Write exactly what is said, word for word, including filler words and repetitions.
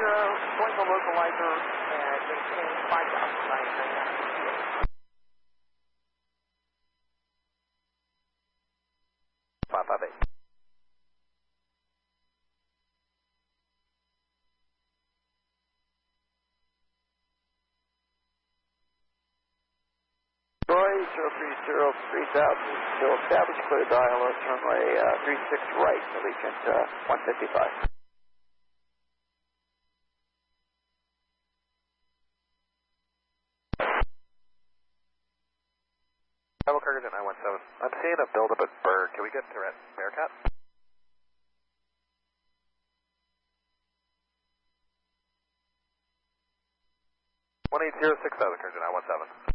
zero, going to localizer and maintain five thousand nine hundred ninety-eight. five five eight. zero three zero three thousand, still established, clear dial, runway uh, three six right, Allegiant uh, one fifty-five. Bravo Kruger nine one seven. I'm seeing a buildup at Berg. Can we get to Bearcat? one eight zero six thousand, Kruger nine one seven.